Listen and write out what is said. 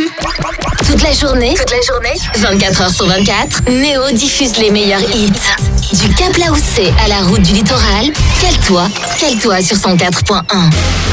Toute la journée, 24 heures sur 24, Néo diffuse les meilleurs hits. Du Cap Laoussé à la route du littoral, cale-toi sur 104.1.